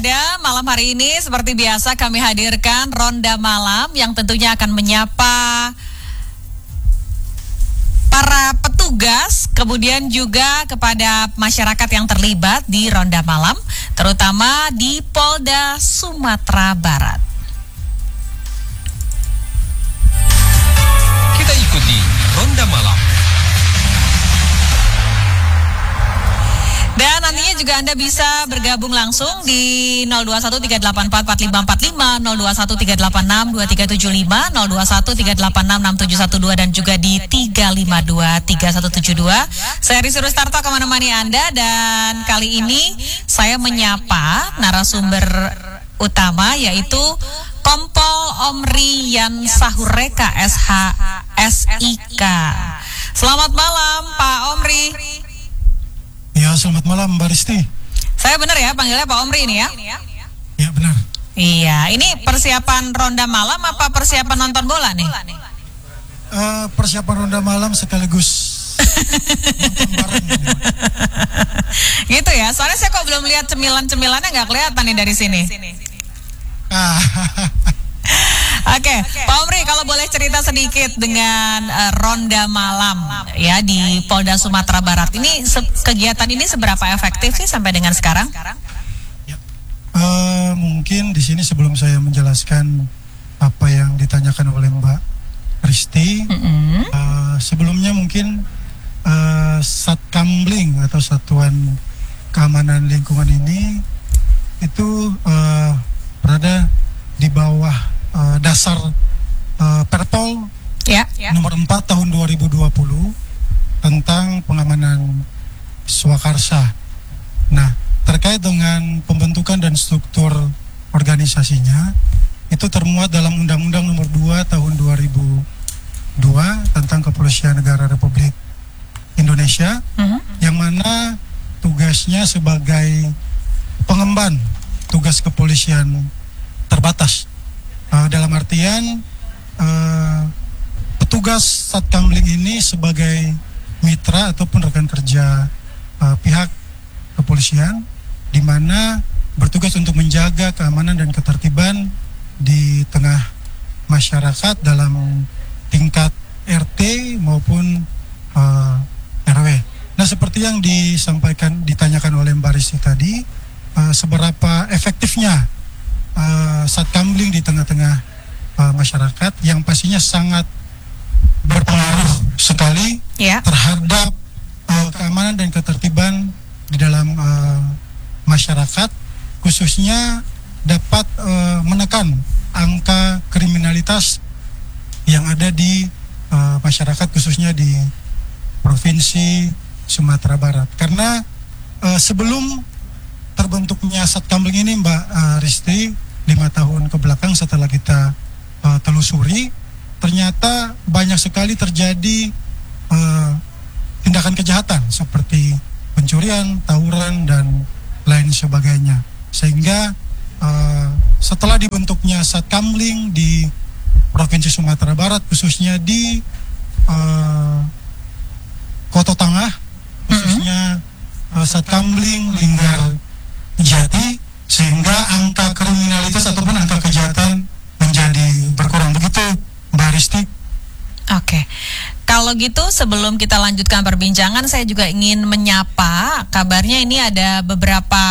Ada malam hari ini seperti biasa kami hadirkan Ronda Malam yang tentunya akan menyapa para petugas, kemudian juga kepada masyarakat yang terlibat di Ronda Malam, terutama di Polda Sumatera Barat. Kita ikuti Ronda Malam. Dan nantinya juga Anda bisa bergabung langsung di 0213844545, 0213862375, 0213866712 dan juga di 3523172. Saya Risi Rustarto akan menemani Anda dan kali ini saya menyapa narasumber utama yaitu Kompol Omri Yan Sahureka SH SIK. Selamat malam Pak Omri. Ya, selamat malam Mbak Risti. Saya benar ya panggilnya Pak Omri ini ya? Ya, benar. Iya, ini persiapan ronda malam apa persiapan nonton bola nih? Persiapan ronda malam sekaligus nonton bareng ini. Gitu ya, soalnya saya kok belum lihat cemilan-cemilannya nggak kelihatan nih dari sini. Oke, Pak Omri, kalau boleh cerita sedikit dengan ronda malam ya di Polda Sumatera Barat. Ini kegiatan ini seberapa efektif sih sampai dengan sekarang? Ya. Mungkin di sini sebelum saya menjelaskan apa yang ditanyakan oleh Mbak Risti, sebelumnya mungkin Satkamling atau Satuan Keamanan Lingkungan ini itu berada di bawah dasar Perpol nomor 4 tahun 2020 tentang pengamanan swakarsa. Nah, terkait dengan pembentukan dan struktur organisasinya itu termuat dalam Undang-Undang nomor 2 tahun 2002 tentang Kepolisian Negara Republik Indonesia, yang mana tugasnya sebagai pengemban tugas kepolisian terbatas. Dalam artian petugas Satkamling ini sebagai mitra ataupun rekan kerja pihak kepolisian, di mana bertugas untuk menjaga keamanan dan ketertiban di tengah masyarakat dalam tingkat RT maupun RW. Nah, seperti yang ditanyakan oleh Mbak Risti tadi, seberapa efektifnya Satkamling di tengah-tengah masyarakat, yang pastinya sangat berpengaruh sekali terhadap keamanan dan ketertiban di dalam masyarakat, khususnya dapat menekan angka kriminalitas yang ada di masyarakat, khususnya di Provinsi Sumatera Barat. Karena sebelum terbentuknya Satkamling ini, Mbak Risti, 5 tahun ke belakang setelah kita telusuri, ternyata banyak sekali terjadi tindakan kejahatan seperti pencurian, tawuran, dan lain sebagainya. Sehingga setelah dibentuknya Satkamling di Provinsi Sumatera Barat, khususnya di Kota Tangah, khususnya Satkamling Linggar Jati, sehingga angka kriminalitas ataupun angka kejahatan menjadi berkurang. Begitu Mbak Risti. Oke, kalau gitu sebelum kita lanjutkan perbincangan, saya juga ingin menyapa, kabarnya ini ada beberapa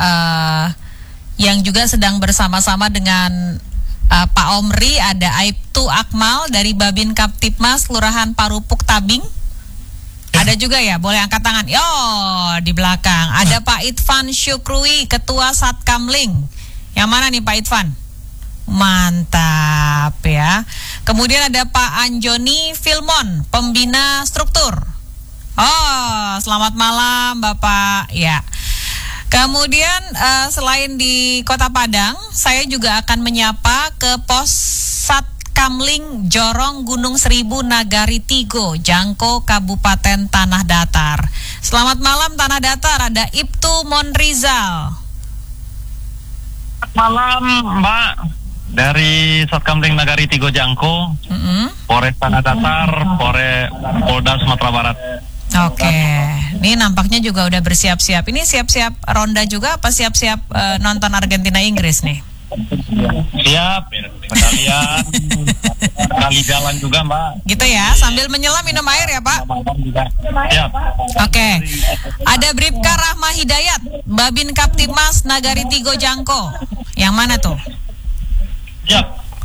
yang juga sedang bersama-sama dengan Pak Omri. Ada Aibtu Akmal dari Babin Kaptipmas Kelurahan Parupuk Tabing. Ada juga ya, boleh angkat tangan. Yo, di belakang ada Pak Itvan Syukrui, Ketua Satkamling. Yang mana nih Pak Itvan? Mantap ya. Kemudian ada Pak Anjoni Filmon, Pembina Struktur. Oh, selamat malam Bapak. Ya. Kemudian selain di Kota Padang, saya juga akan menyapa ke Pos Satkamling Jorong Gunung Seribu Nagari Tigo, Jangko Kabupaten Tanah Datar. Selamat malam Tanah Datar, ada Ibtu Monrizal. Selamat malam Mbak, dari Satkamling Nagari Tigo Jangko, Polres Tanah Datar, Polda Sumatera Barat. Oke, ini nampaknya juga udah bersiap-siap. Ini siap-siap ronda juga apa siap-siap nonton Argentina Inggris nih? Siap, sekalian kali jalan juga Mbak. Gitu ya, sambil menyelam minum air ya Pak. Siap. Oke, ada Bribka Rahma Hidayat, Babin Kaptimas Nagari Tigo Jangko. Yang mana tuh? Siap.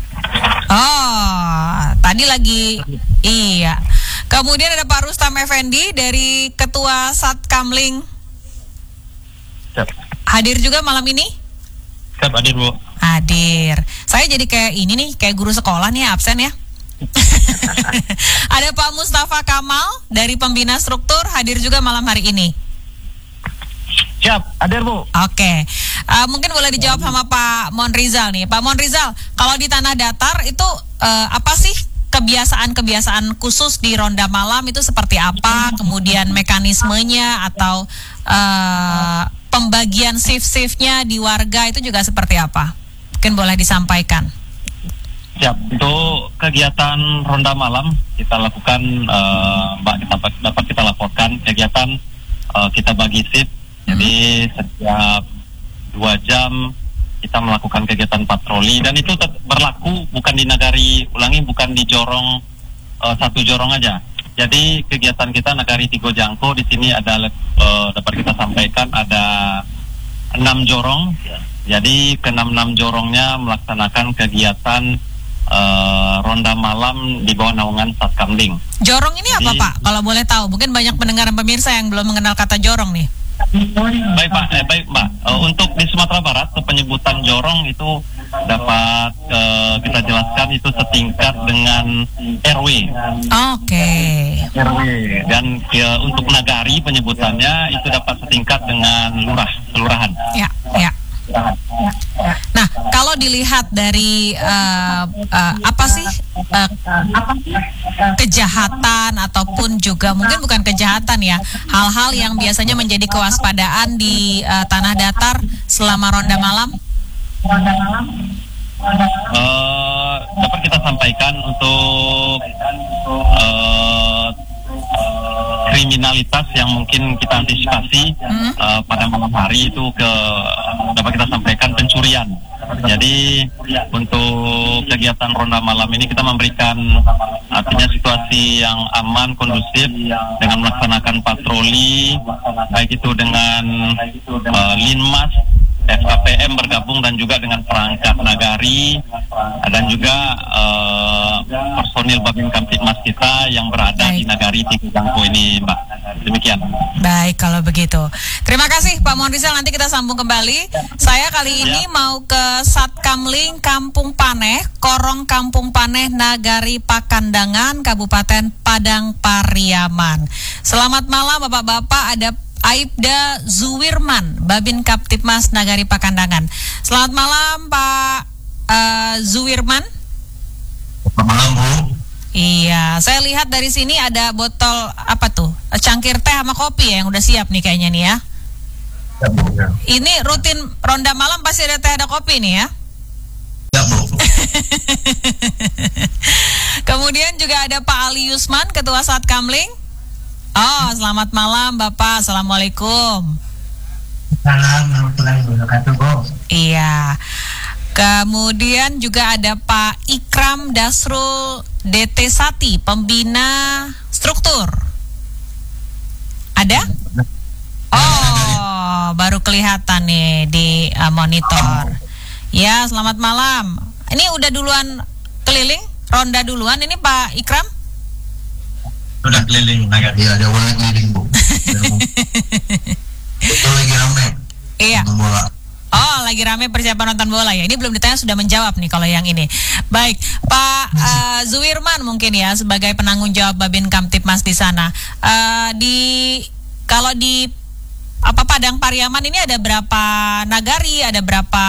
Oh, tadi lagi, iya. Kemudian ada Pak Rustam Effendi dari Ketua Satkamling. Siap. Hadir juga malam ini? Siap hadir Bu. Hadir. Saya jadi kayak ini nih, kayak guru sekolah nih absen ya. Ada Pak Mustafa Kamal dari Pembina Struktur hadir juga malam hari ini. Siap, hadir Bu. Oke, mungkin boleh dijawab sama Pak Monrizal nih. Pak Monrizal, kalau di tanah datar itu apa sih kebiasaan-kebiasaan khusus di ronda malam itu seperti apa? Kemudian mekanismenya atau pembagian shift-shiftnya di warga itu juga seperti apa? Mungkin boleh disampaikan. Siap, untuk kegiatan ronda malam kita lakukan, Mbak, dapat kita laporkan kegiatan kita bagi shift. Jadi setiap 2 jam kita melakukan kegiatan patroli dan itu berlaku bukan di Nagari, bukan di jorong satu jorong aja. Jadi kegiatan kita Nagari Tigo Jangko di sini ada dapat kita sampaikan ada 6 jorong. Jadi ke 6 jorongnya melaksanakan kegiatan ronda malam di bawah naungan Satkamling. Jorong ini apa Pak? Kalau boleh tahu, mungkin banyak pendengar dan pemirsa yang belum mengenal kata jorong nih. Baik Pak, baik Mbak. Untuk di Sumatera Barat penyebutan jorong itu dapat kita jelaskan itu setingkat dengan RW. Oke. RW dan untuk Nagari penyebutannya itu dapat setingkat dengan kelurahan. Ya, ya. Nah, kalau dilihat dari apa sih kejahatan ataupun juga mungkin bukan kejahatan ya, hal-hal yang biasanya menjadi kewaspadaan di tanah datar selama ronda malam? Dapat kita sampaikan untuk kriminalitas yang mungkin kita antisipasi pada malam hari itu dapat kita sampaikan pencurian. Jadi untuk kegiatan ronda malam ini kita memberikan artinya situasi yang aman, kondusif dengan melaksanakan patroli, baik itu dengan Linmas, FKPM bergabung dan juga dengan perangkat Nagari dan juga personil Babin Kamtibmas kita yang berada di Nagari Tigo Jangko ini, Mbak. Demikian. Baik kalau begitu. Terima kasih Pak Monrizal, nanti kita sambung kembali. Saya kali ini mau ke Satkamling Kampung Paneh, Korong Kampung Paneh Nagari Pakandangan, Kabupaten Padang Pariaman. Selamat malam Bapak-bapak, ada Aibda Zuwirman, Babin Kaptibmas Nagari Pakandangan. Selamat malam Pak Zuwirman. Selamat malam Bu. Iya, saya lihat dari sini ada botol apa tuh? Cangkir teh sama kopi ya, yang udah siap nih kayaknya nih ya. Ya Bu. Ya. Ini rutin ronda malam pasti ada teh ada kopi nih ya. Ya Bu. Kemudian juga ada Pak Ali Yusman, Ketua Satkamling. Oh, selamat malam Bapak. Assalamualaikum. Salam warahmatullahi wabarakatuh Bu. Iya. Kemudian juga ada Pak Ikram Dasrul DT Sati, Pembina Struktur. Ada? Oh, baru kelihatan nih di monitor. Ya, selamat malam. Ini udah duluan keliling? Ronda duluan ini Pak Ikram? Sudah keliling Nagari. Iya, ada orang keliling Bu. Betul lagi ramai. Iya. Nonton bola. Oh, lagi rame persiapan nonton bola ya. Ini belum ditanya sudah menjawab nih kalau yang ini. Baik, Pak Zuwirman mungkin ya sebagai penanggung jawab Babin Kamtibmas di sana. Kalau di Padang Pariaman ini ada berapa nagari, ada berapa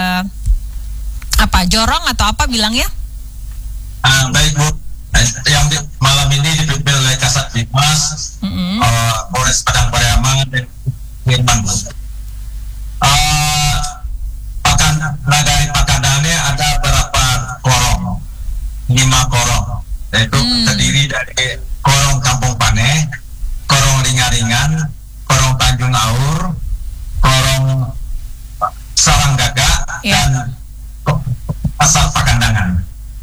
jorong atau apa bilangnya? Baik Bu. Yang malam ini dipimpin oleh Kasat Bidmas, Polres Padang Pariaman dan Firman Bu. Nagari Pakandangannya ada berapa korong? 5 korong, yaitu terdiri dari korong Kampung Paneh, korong Penyaringan, Korong Tanjung Aur, Korong Saranggaga, dan Pasar Pakandangan.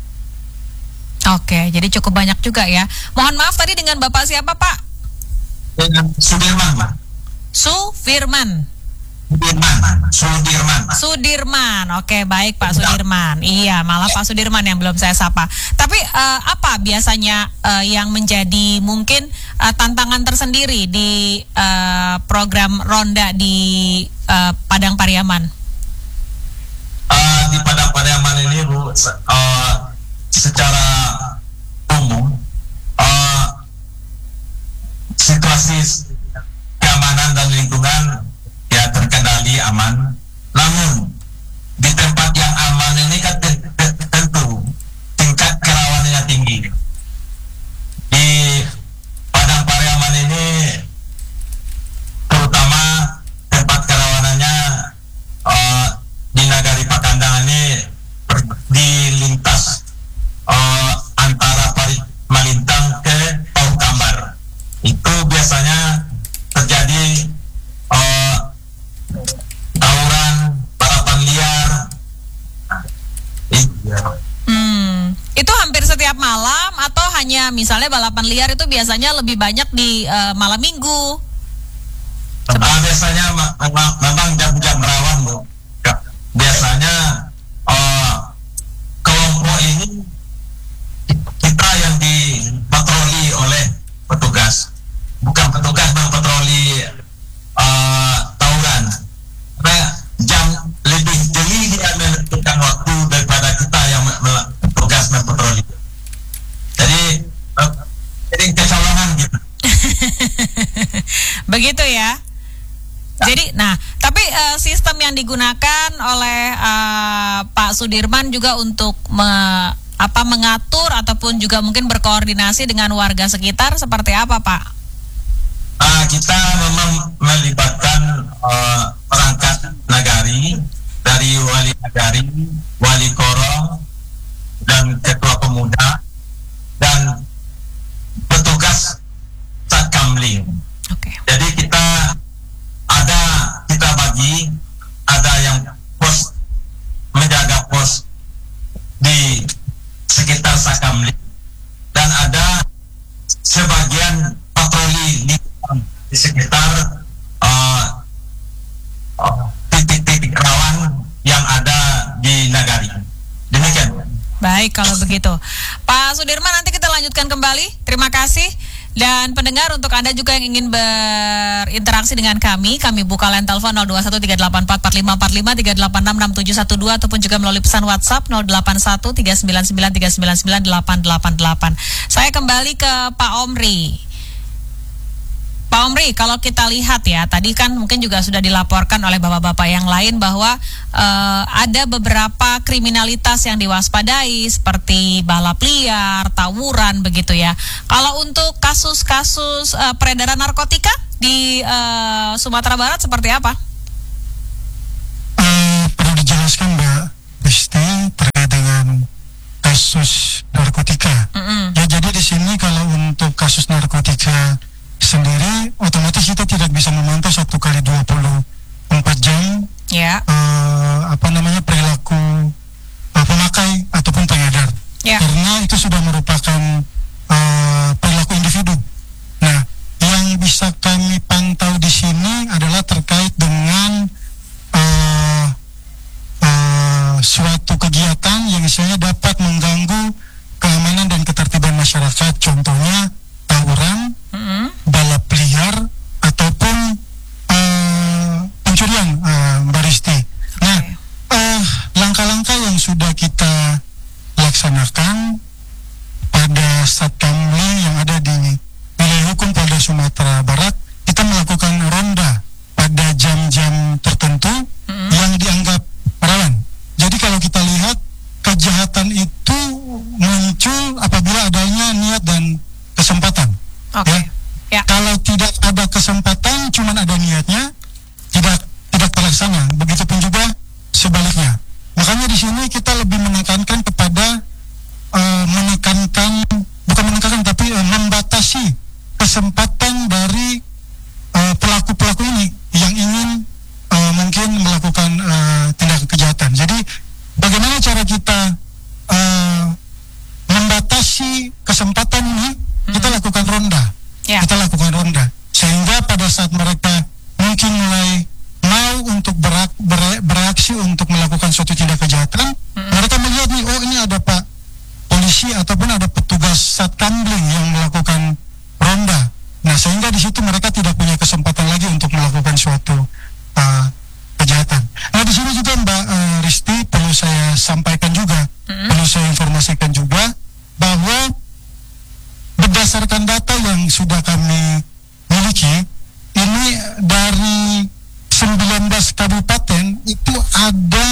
Oke, jadi cukup banyak juga ya. Mohon maaf tadi dengan Bapak siapa, Pak? Dengan Sudirman, Pak. Sudirman. Oke, baik Pak Sudirman. Iya, malah Pak Sudirman yang belum saya sapa. Tapi apa biasanya yang menjadi mungkin tantangan tersendiri di program ronda di Padang Pariaman? Di Padang Pariaman ini, Bu, secara umum situasi keamanan dan lingkungan ya terkendali aman. Namun di tempat yang aman ini kan tentu tingkat kerawanannya tinggi. Di Padang Pariaman ini terutama tempat kerawanannya di Nagari Pakandangan ini di lintas antara Malintang ke Paukambar. Itu biasanya terjadi tawuran, balapan liar. Itu hampir setiap malam atau hanya misalnya balapan liar itu biasanya lebih banyak di malam minggu? Biasanya memang jam-jam rawan, Bu. Biasanya kelompok ini kita yang dipatroli oleh petugas, bukan petugas patroli tawuran. Karena jam lebih jeli dia menentukan waktu daripada kita yang petugas patroli. Jadi kecolongan gitu. Begitu ya. Jadi, nah, tapi sistem yang digunakan oleh Pak Sudirman juga untuk mengatur ataupun juga mungkin berkoordinasi dengan warga sekitar seperti apa, Pak? Kita memang melibatkan perangkat nagari dari wali nagari, wali korong, dan ketua pemuda dan petugas satkamling. Oke. Jadi kita bagi, ada yang pos menjaga pos di sekitar Sakamling dan ada sebagian patroli di sekitar titik-titik rawan yang ada di Nagari. Demikian. Baik kalau begitu, Pak Sudirman, nanti kita lanjutkan kembali. Terima kasih. Dan pendengar, untuk Anda juga yang ingin berinteraksi dengan kami buka line telepon 0213844545, 3866712 ataupun juga melalui pesan WhatsApp 081399399888. Saya kembali ke Pak Omri. Pak Omri, kalau kita lihat ya, tadi kan mungkin juga sudah dilaporkan oleh bapak-bapak yang lain bahwa ada beberapa kriminalitas yang diwaspadai seperti balap liar, tawuran begitu ya. Kalau untuk kasus-kasus peredaran narkotika di Sumatera Barat seperti apa? Perlu dijelaskan, Mbak Risti, terkait dengan kasus narkotika. Ya, jadi di sini kalau untuk kasus narkotika sendiri, otomatis kita tidak bisa memantau 1 kali 24 jam perilaku pemakai ataupun pengedar, karena itu sudah merupakan perilaku individu. Nah, yang bisa kami pantau di sini adalah terkait dengan suatu kegiatan yang misalnya dapat mengganggu keamanan dan ketertiban masyarakat, contohnya tawuran, balap liar, ataupun pencurian, Mbak Risti. Nah, langkah-langkah yang sudah kita laksanakan pada Satkamling yang ada di wilayah hukum Polda Sumatera Barat, kita melakukan ronda pada jam-jam tertentu yang dianggap rawan. Jadi kalau kita lihat, kejahatan itu muncul apabila adanya niat dan kesempatan. Ya. Kalau tidak ada kesempatan, cuman ada niatnya, tidak terlaksana. Begitupun juga sebaliknya. Makanya di sini kita lebih menekankan kepada membatasi kesempatan dari Jadi bagaimana cara kita membatasi kesempatan ini? Kita lakukan ronda. Kita lakukan ronda sehingga pada saat mereka mungkin mulai mau untuk bereaksi untuk melakukan suatu tindak kejahatan, mereka melihat nih, oh ini ada Pak polisi ataupun ada petugas Satkamling yang melakukan ronda. Nah, sehingga di situ mereka tidak punya kesempatan lagi untuk melakukan suatu kejahatan. Nah, di sini juga Mbak Risti perlu saya sampaikan juga, perlu saya informasikan juga bahwa berdasarkan data yang sudah kami miliki, ini dari 19 kabupaten itu ada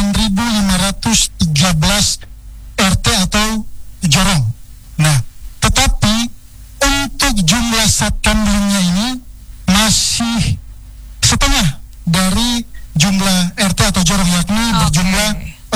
8.513 RT atau jorong. Nah, tetapi untuk jumlah Satkamlingnya ini masih setengah dari jumlah RT atau jorong, yakni berjumlah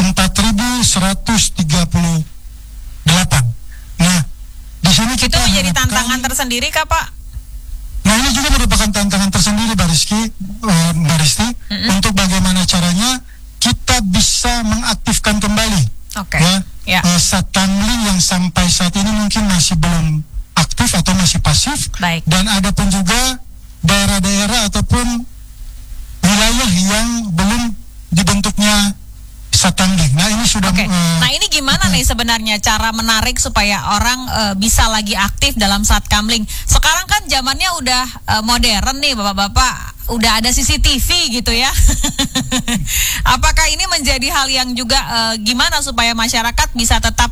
4.138. Nah, di sini kita itu menjadi tantangan tersendiri kah, Pak? Nah, ini juga merupakan tantangan tersendiri, Mbak Risti, untuk bagaimana caranya kita bisa mengaktifkan kembali Satkamling yang sampai saat ini mungkin masih belum aktif atau masih pasif. Baik. Dan ada pun juga daerah-daerah ataupun wilayah yang belum dibentuknya Satkamling. Nah, ini sudah nah, ini gimana nih sebenarnya cara menarik supaya orang bisa lagi aktif dalam Satkamling? Sekarang kan zamannya udah modern nih, Bapak-bapak. Udah ada CCTV gitu ya. Apakah ini menjadi hal yang juga gimana supaya masyarakat bisa tetap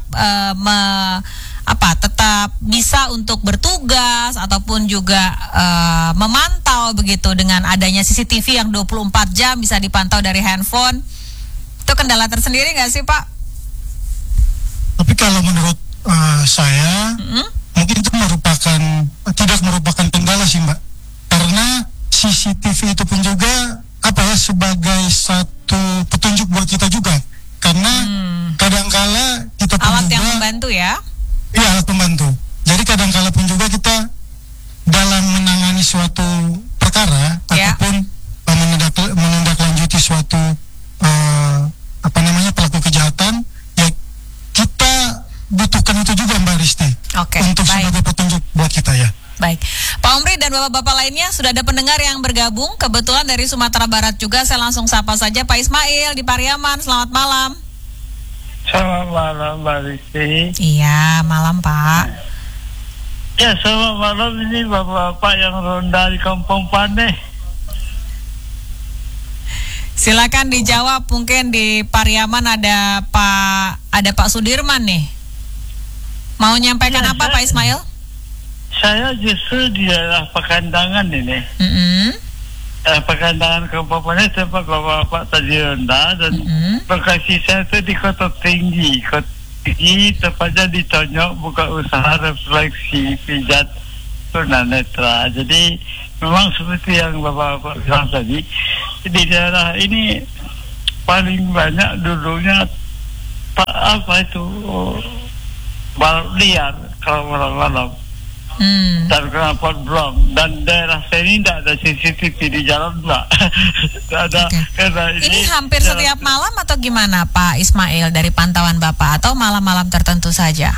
tetap bisa untuk bertugas ataupun juga memantau begitu dengan adanya CCTV yang 24 jam bisa dipantau dari handphone? Itu kendala tersendiri nggak sih, Pak? Tapi kalau menurut saya mungkin itu tidak merupakan kendala sih, Mbak, karena CCTV itu pun juga sebagai satu petunjuk buat kita juga, karena kadangkala kita pun alat juga yang membantu ya. Iya, alat pembantu. Jadi kadangkala pun juga kita dalam menangani suatu perkara ataupun menindaklanjuti suatu pelaku kejahatan, ya kita butuhkan itu juga, Mbak Risti, untuk sebagai petunjuk buat kita ya. Baik, Pak Omri dan bapak-bapak lainnya, sudah ada pendengar yang bergabung kebetulan dari Sumatera Barat juga. Saya langsung sapa saja Pak Ismail di Pariaman. Selamat malam. Selamat malam, Mbak Risti. Iya, malam Pak. Ya, selamat malam. Ini bapak-bapak yang ronda di Kampung Paneh. Silakan dijawab. Mungkin di Pariaman ada Pak Sudirman nih. Mau nyampaikan apa, Pak Ismail? Saya justru di daerah Pakandangan ini. Pakandangan Kampung Paneh tempat bapak-bapak tadi ronda, dan lokasi saya itu di Kota Tinggi. Kota Tinggi tepatnya di Tonyok, buka usaha refleksi pijat tunanetra. Jadi memang seperti yang bapak-bapak bilang tadi, di daerah ini paling banyak dulunya balap liar kalau malam-malam. Dan kenapa belum? Dan daerah saya ini tidak ada CCTV di jalan, Mbak. Ada. Ini hampir setiap malam atau gimana, Pak Ismail, dari pantauan Bapak, atau malam-malam tertentu saja?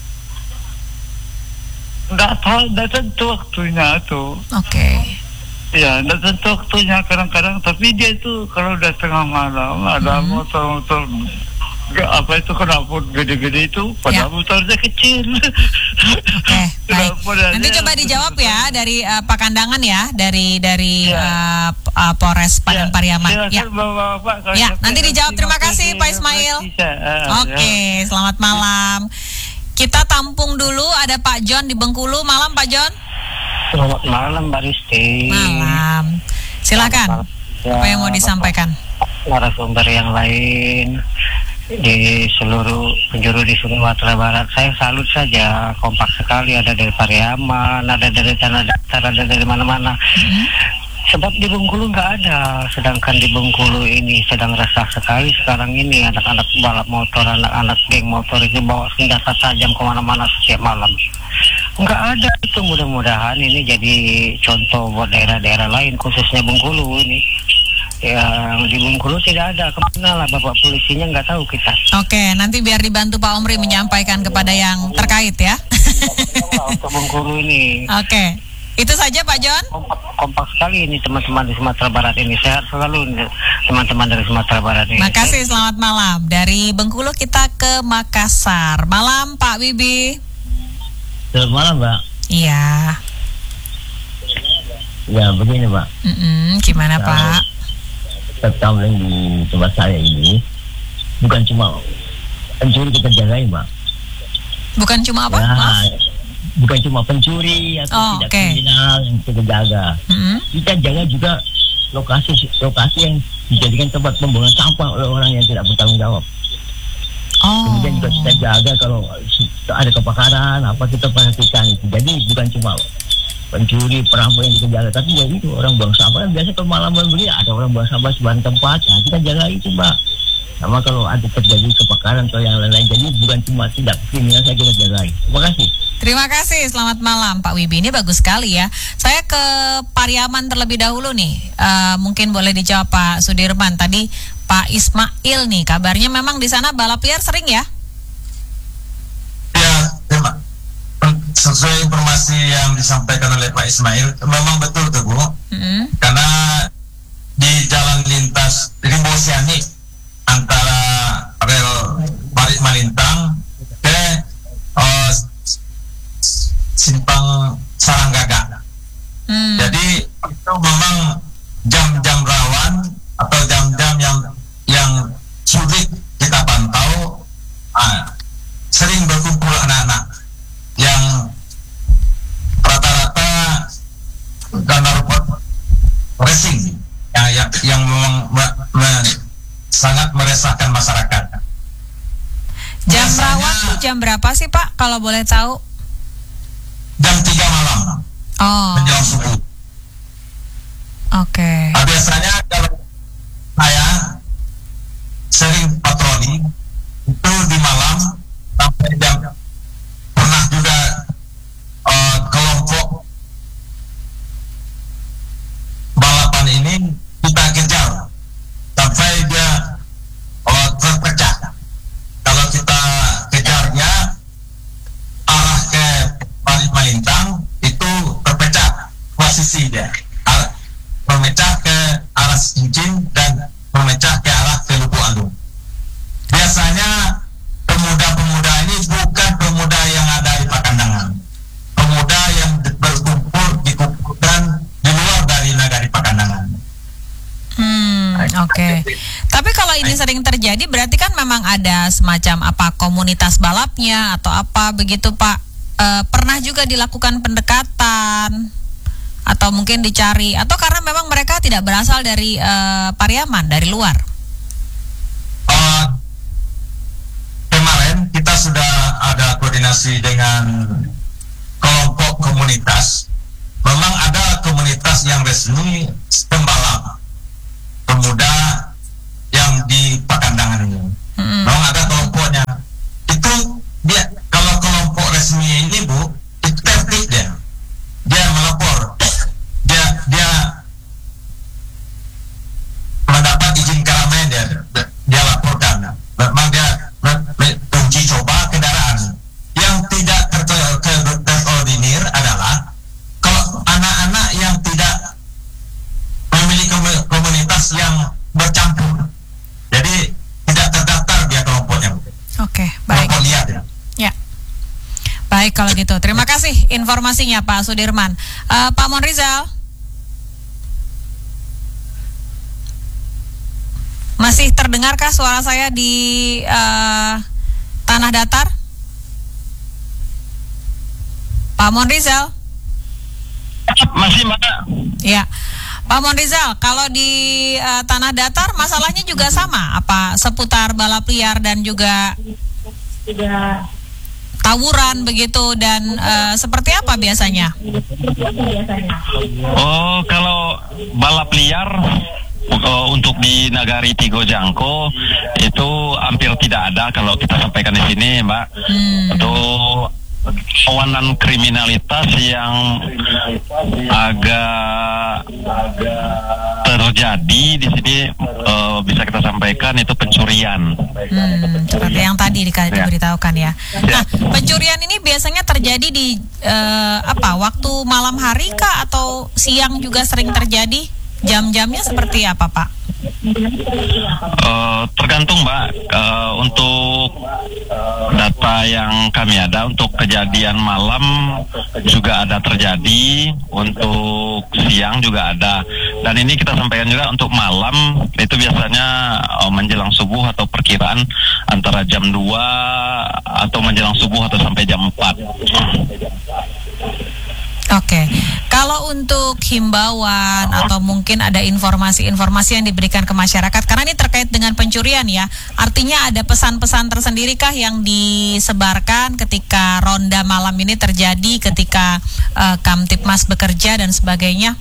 Nggak tahu, nggak tentu waktunya tuh. Ya, nggak tentu waktunya kadang-kadang. Tapi dia itu kalau udah tengah malam ada motor-motor knalpot gede-gede itu, pada motornya kecil. Nanti coba dijawab ya dari Pakandangan ya, dari Polres Padang Pariaman. Ya, nanti dijawab. Terima kasih Pak Ismail. Selamat malam. Kita tampung dulu, ada Pak John di Bengkulu. Malam Pak John. Selamat malam, Mbak Risti. Malam. Silakan. Apa yang mau disampaikan? Narasumber yang lain di seluruh penjuru di Sumatera Barat, saya salut saja, kompak sekali, ada dari Pariaman, ada dari Tanah Datar, ada dari mana-mana. Sebab di Bengkulu nggak ada, sedangkan di Bengkulu ini sedang resah sekali sekarang ini, anak-anak balap motor, anak-anak geng motor itu bawa senjata tajam kemana-mana setiap malam. Nggak ada itu. Mudah-mudahan ini jadi contoh buat daerah-daerah lain, khususnya Bengkulu ini. yang di Bengkulu tidak ada. Kemana lah Bapak polisinya, nggak tahu kita. Oke, nanti biar dibantu Pak Omri menyampaikan kepada yang terkait ya. Untuk Bengkulu ini. Oke, itu saja Pak John. Kompak sekali ini teman-teman di Sumatera Barat ini. Sehat selalu teman-teman dari Sumatera Barat ini. Makasih, selamat malam. Dari Bengkulu kita ke Makassar. Malam Pak Bibi. Selamat malam, Mbak. Iya. Ya, begini, Mbak. Gimana Pak? Tertambling di tempat saya ini bukan cuma pencuri kita jagain, Mbak. Bukan cuma apa? Ya, Maaf. bukan cuma pencuri atau tidak kriminal yang kita jaga. Kita jaga juga lokasi yang dijadikan tempat pembuangan sampah oleh orang yang tidak bertanggung jawab. Kemudian juga kita jaga kalau ada kebakaran apa kita perhatikan itu. Jadi bukan cuma pencuri, perampok yang kita jaga, tapi ya itu orang buang sampah. Biasa kalau malam begini ada orang buang sampah sebarang tempat, ya kita jaga itu, Mbak. Sama kalau ada terjadi kebakaran atau yang lain-lain, jadi bukan cuma tidak kriminal saya kita jagai. Terima kasih. Terima kasih, selamat malam Pak Wibi. Ini bagus sekali ya. Saya ke Pariaman terlebih dahulu nih. Mungkin boleh dijawab Pak Sudirman. Tadi Pak Ismail nih, kabarnya memang di sana balap liar sering ya? Ya, sesuai informasi yang disampaikan oleh Pak Ismail, memang betul tuh Bu. Karena di jalan lintas Rimbosiani antara rel Parit Malintang ke Simpang Saranggaga. Jadi itu memang jam-jam rawan atau jam-jam yang sulit kita pantau. Sering berkumpul anak-anak yang rata-rata ganarpot racing yang memang sangat meresahkan masyarakat. Jam rawan tuh jam berapa sih Pak kalau boleh tahu? Jam 3 malam. Menjelang subuh. Oke. Biasanya kalau saya sering patroli itu di malam sampai jam, pernah juga kelompok balapan ini kita kejar sampai dia terpecah. Kalau kita kejarnya arah ke Parit Malintang itu terpecah posisi dia, memecah ke arah Cincin dan memecah ke arah ke Lubuk Alung. Biasanya pemuda-pemuda ini bukan pemuda yang ada di Pakandangan, pemuda yang dikumpulkan di luar dari nagari Pakandangan. Oke. Tapi kalau ini sering terjadi berarti kan memang ada semacam apa komunitas balapnya atau apa begitu Pak? Pernah juga dilakukan pendekatan atau mungkin dicari, atau karena memang mereka tidak berasal dari Pariaman, dari luar? Kemarin kita sudah ada koordinasi dengan kelompok komunitas. Memang ada komunitas yang resmi pembalap pemuda yang di Pakandangan ini. Memang ada kelompoknya. Itu dia, kalau kelompok resmi ini Bu, itu tertib dia. Dia melapor. Dia mendapat izin keramaian, dia laporkan. Memang dia uji coba kendaraan. Yang tidak terkoordinir adalah kalau anak-anak yang tidak memiliki komunitas yang bercampur, jadi tidak terdaftar dia kelompoknya. Oke, baik. Kelompok liar ya. Baik kalau gitu. Terima kasih informasinya Pak Sudirman. Pak Monrizal, masih terdengarkah suara saya di Tanah Datar? Pak Monrizal? Masih Mbak. Ya. Pak Monrizal, kalau di Tanah Datar masalahnya juga sama, apa seputar balap liar dan juga tawuran begitu, dan seperti apa biasanya? Oh, kalau balap liar untuk di Nagari Tigo Jangko itu hampir tidak ada kalau kita sampaikan di sini, Mbak. Untuk Kawanan kriminalitas yang agak terjadi di sini bisa kita sampaikan itu pencurian. Seperti yang tadi diberitahukan ya. Nah, pencurian ini biasanya terjadi di waktu malam hari kah atau siang juga sering terjadi? Jam-jamnya seperti apa, Pak? Tergantung, Mbak. Untuk data yang kami ada untuk kejadian malam juga ada terjadi, untuk siang juga ada. Dan ini kita sampaikan juga untuk malam itu biasanya menjelang subuh atau perkiraan antara jam 2 atau menjelang subuh atau sampai jam 4. Oke, kalau untuk himbauan atau mungkin ada informasi-informasi yang diberikan ke masyarakat, karena ini terkait dengan pencurian ya, artinya ada pesan-pesan tersendirikah yang disebarkan ketika ronda malam ini terjadi, ketika Kamtibmas bekerja dan sebagainya?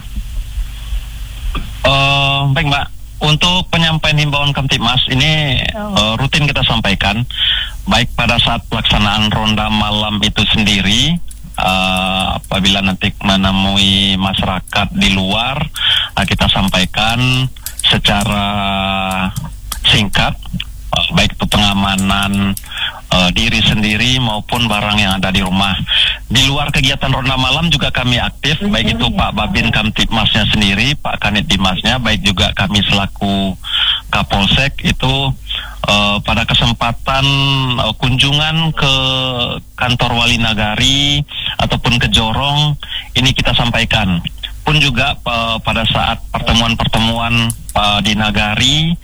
Baik, Mbak. Untuk penyampaian himbauan Kamtibmas ini rutin kita sampaikan, baik pada saat pelaksanaan ronda malam itu sendiri. Apabila nanti menemui masyarakat di luar, kita sampaikan secara singkat, baik itu pengamanan diri sendiri maupun barang yang ada di rumah. Di luar kegiatan ronda malam juga kami aktif, baik itu Pak Babin Kamtibmasnya sendiri, Pak Kanit Dimasnya, baik juga kami selaku Kapolsek itu pada kesempatan kunjungan ke kantor Wali Nagari ataupun ke Jorong, ini kita sampaikan. Pun juga pada saat pertemuan-pertemuan di Nagari,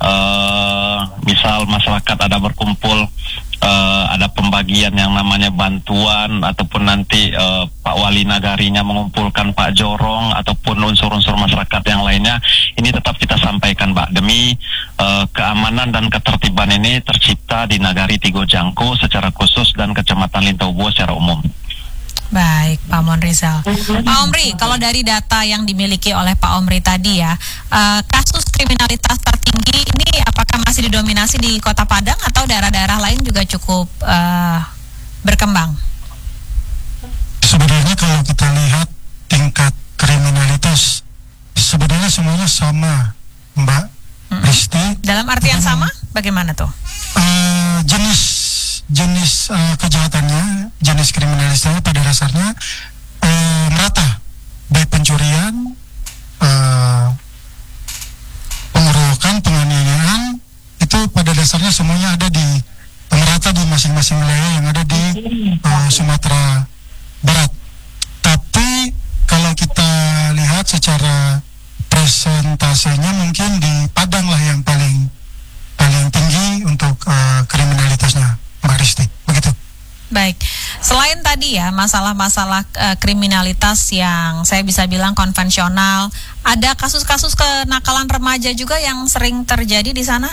misal masyarakat ada berkumpul, ada pembagian yang namanya bantuan, ataupun nanti Pak Wali Nagarinya mengumpulkan Pak Jorong ataupun unsur-unsur masyarakat yang lainnya, ini tetap kita sampaikan, Pak, demi keamanan dan ketertiban ini tercipta di Nagari Tigo Jangko secara khusus dan Kecamatan Lintaubo secara umum. Baik, Pak Monrizal. Pak Omri, kalau dari data yang dimiliki oleh Pak Omri tadi ya, kasus kriminalitas tertinggi ini apakah masih didominasi di Kota Padang atau daerah-daerah lain juga cukup berkembang? Sebenarnya kalau kita lihat tingkat kriminalitas, sebenarnya semuanya sama, Mbak Risti. Dalam artian sama, bagaimana tuh? Jenis kejahatannya, jenis kriminalitasnya pada dasarnya merata, baik pencurian, pengeroyokan, penganiayaan, itu pada dasarnya semuanya ada di merata di masing-masing wilayah yang ada di Sumatera Barat. Tapi kalau kita lihat secara presentasenya mungkin di Padang lah yang paling tinggi untuk kriminalitasnya, Mbak Risti, begitu. Baik, selain tadi ya masalah-masalah kriminalitas yang saya bisa bilang konvensional, ada kasus-kasus kenakalan remaja juga yang sering terjadi di sana?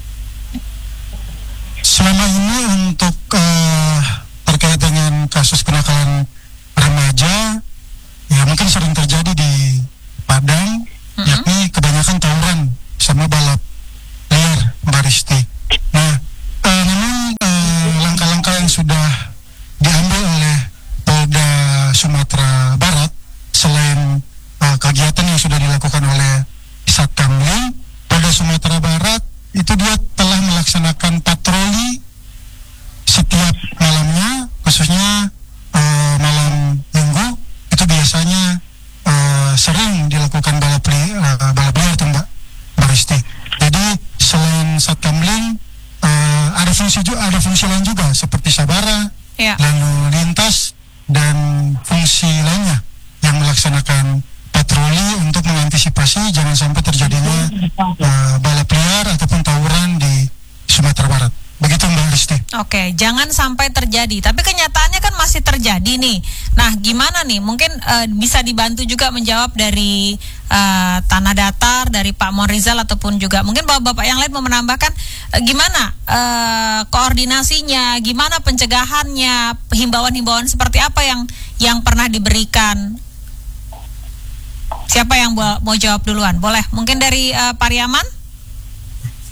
Selama ini untuk terkait dengan kasus kenakalan remaja, ya mungkin sering terjadi di Padang, yakni kebanyakan tawuran sama balap liar, Mbak Risti. Nah, memang langkah-langkah yang sudah diambil oleh Polda Sumatera Barat, selain kegiatan yang sudah dilakukan oleh Satkamling, Polda Sumatera Barat itu dia telah melaksanakan patroli setiap malamnya, khususnya malam Minggu, itu biasanya sering dilakukan balap liar tuh Mbak Risti. Jadi selain Satkamling, ada fungsi lain juga seperti Sabara, lalu lintas dan fungsi lainnya yang melaksanakan patroli untuk mengantisipasi jangan sampai terjadinya balap liar ataupun tawuran di Sumatera Barat. Begitu Mbak Risti. Oke, jangan sampai terjadi. Tapi kenyataannya kan masih terjadi nih. Nah, gimana nih? Mungkin bisa dibantu juga menjawab dari Tanah Datar, dari Pak Monrizal ataupun juga mungkin bapak-bapak yang lain mau menambahkan gimana koordinasinya, gimana pencegahannya, himbauan-himbauan seperti apa yang pernah diberikan. Siapa yang mau jawab duluan? Boleh? Mungkin dari Pariaman?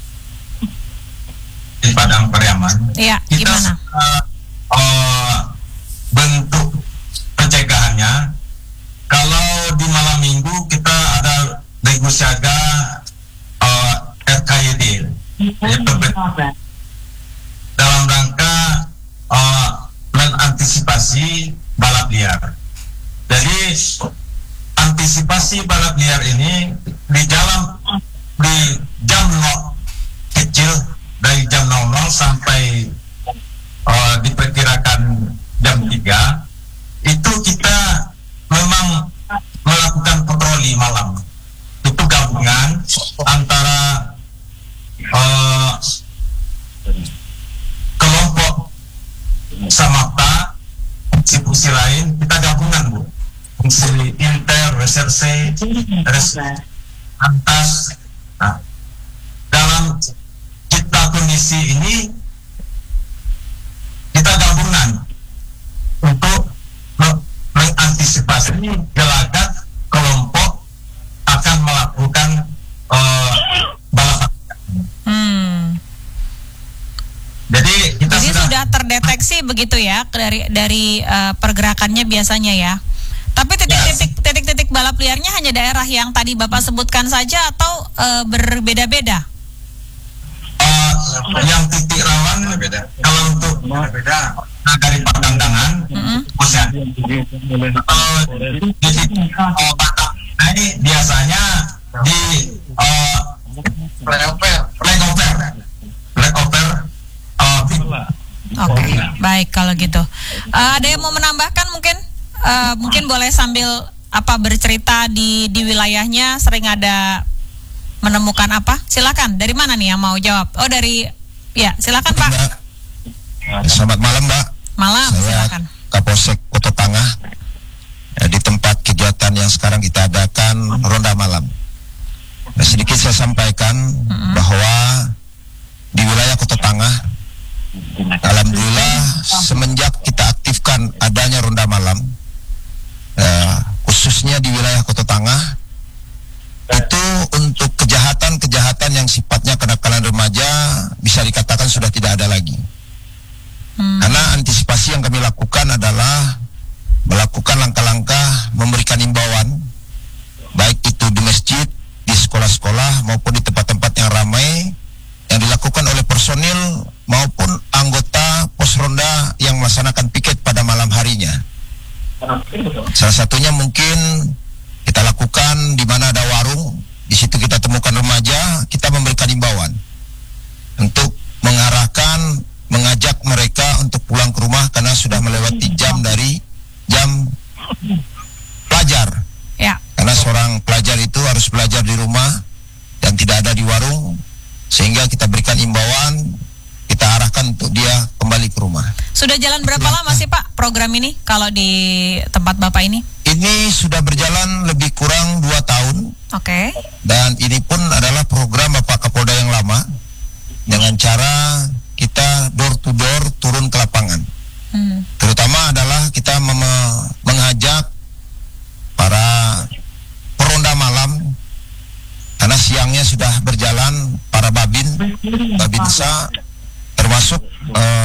Di Padang Pariaman. Iya, kita gimana? siaga RKYD dalam rangka mengantisipasi balap liar. Jadi antisipasi balap liar ini di jam kecil dari jam 00 sampai diperkirakan jam 3 itu kita memang melakukan patroli malam. Itu gabungan antara kelompok Samapta, fungsi lain, kita gabungan, Bu. Fungsi inter, reserse, antas. Nah, dalam kita kondisi ini kita gabungan untuk mengantisipasi gelagat kelompok akan melakukan balapan. Jadi sudah terdeteksi begitu ya dari pergerakannya biasanya ya. Tapi titik-titik balap liarnya hanya daerah yang tadi Bapak sebutkan saja atau berbeda-beda? Yang titik rawan beda. Kalau untuk beda dari Pakandangan, di titik Batak ini biasanya di flyover. Oke, baik kalau gitu. Ada yang mau menambahkan mungkin? Mungkin boleh sambil bercerita di wilayahnya sering ada menemukan apa? Silakan. Dari mana nih yang mau jawab? Oh, silakan Pak. Selamat malam, Mbak. Malam, silakan. Kapolsek Kota Tangah. Di tempat kegiatan yang sekarang kita adakan ronda malam. Sedikit saya sampaikan bahwa di wilayah Kota Tangah, alhamdulillah semenjak kita aktifkan adanya ronda malam, khususnya di wilayah Kota Tangah, itu untuk kejahatan yang sifatnya kenakalan remaja bisa dikatakan sudah tidak ada lagi. Karena antisipasi yang kami lakukan adalah melakukan langkah-langkah memberikan imbauan, baik itu di masjid, di sekolah-sekolah maupun di tempat-tempat yang ramai, yang dilakukan oleh personil maupun anggota pos ronda yang melaksanakan piket pada malam harinya. Salah satunya mungkin kita lakukan di mana ada warung, di situ kita temukan remaja, kita memberikan imbauan untuk mengajak mereka untuk pulang ke rumah karena sudah melewati jam dari jam pelajar. Ya. Karena seorang pelajar itu harus belajar di rumah dan tidak ada di warung, sehingga kita berikan imbauan, kita arahkan untuk dia kembali ke rumah. Sudah jalan berapa lama sih Pak program ini kalau di tempat Bapak ini? Ini sudah berjalan lebih kurang 2 tahun. Oke. Dan ini pun adalah program Bapak Kapolda yang lama, dengan cara kita door to door turun ke lapangan. Terutama adalah kita mengajak para peronda malam, karena siangnya sudah berjalan para babinsa termasuk